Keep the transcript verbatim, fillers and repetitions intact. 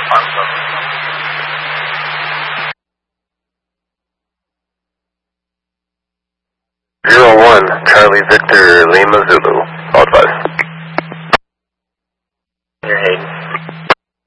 Zero one, Charlie Victor Lima Zulu. All advice. You're Hayden.